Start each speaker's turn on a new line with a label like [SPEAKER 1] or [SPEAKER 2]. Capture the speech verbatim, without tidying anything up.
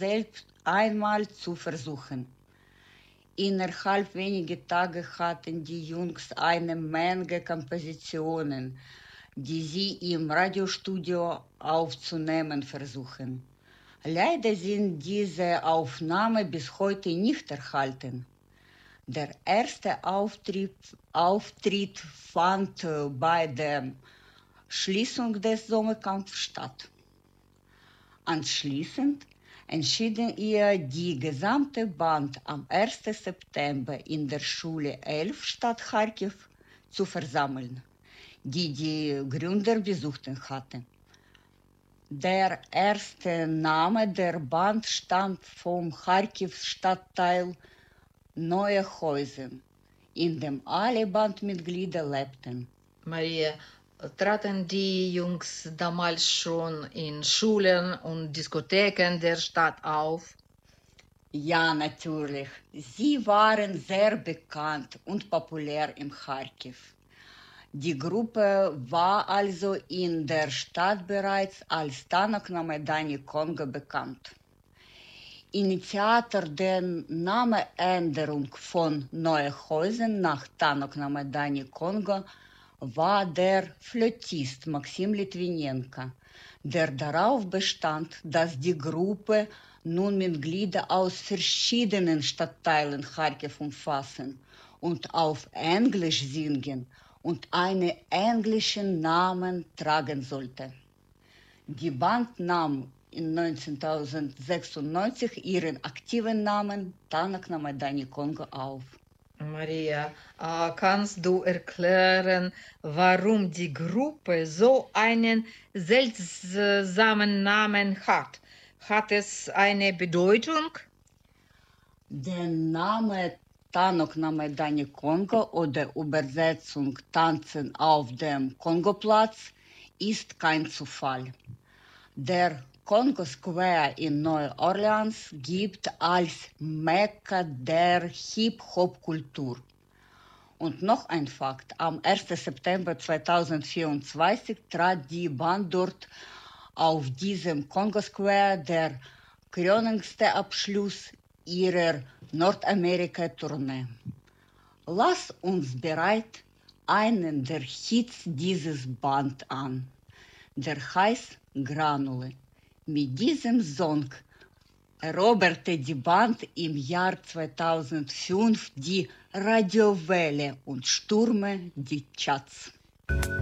[SPEAKER 1] selbst einmal zu versuchen. Innerhalb weniger Tage hatten die Jungs eine Menge Kompositionen, die sie im Radiostudio aufzunehmen versuchen. Leider sind diese Aufnahmen bis heute nicht erhalten. Der erste Auftritt, Auftritt fand bei der Schließung des Sommerkampfs statt. Anschließend entschieden ihr die gesamte Band am ersten September in der Schule elf Stadt Charkiw zu versammeln, die die Gründer besuchten hatten. Der erste Name der Band stammt vom Charkiws Stadtteil Neue Häusen, in dem alle Bandmitglieder lebten.
[SPEAKER 2] Maria, traten die Jungs damals schon in Schulen und Diskotheken der Stadt auf?
[SPEAKER 1] Ja, natürlich. Sie waren sehr bekannt und populär im Charkiw. Die Gruppe war also in der Stadt bereits als Tanok na Maidani Kongo bekannt. Initiator der Namenänderung von Neuhäusen nach Tanok na Maidani Kongo war der Flötist Maxim Litwinenko, der darauf bestand, dass die Gruppe nun Mitglieder aus verschiedenen Stadtteilen Charkiw umfassen und auf Englisch singen und einen englischen Namen tragen sollte. Die Band nahm in neunzehnhundertsechsundneunzig ihren aktiven Namen Tanok na Maidani Kongo auf.
[SPEAKER 2] Maria, äh, kannst du erklären, warum die Gruppe so einen seltsamen Namen hat? Hat es eine Bedeutung?
[SPEAKER 1] Der Name Tanok na Maidani Kongo oder Übersetzung Tanzen auf dem Kongoplatz ist kein Zufall. Der Congo Square in Neu-Orleans gilt als Mekka der Hip-Hop-Kultur. Und noch ein Fakt, am ersten September zweitausendvierundzwanzig trat die Band dort auf diesem Congo Square, der krönendste Abschluss ihrer Nordamerika-Tournee. Lass uns bereit einen der Hits dieses Band an. Der heißt Granule. Mit diesem Song eroberte die Band im Jahr zweitausendfünf die Radiowelle und stürmte die Charts.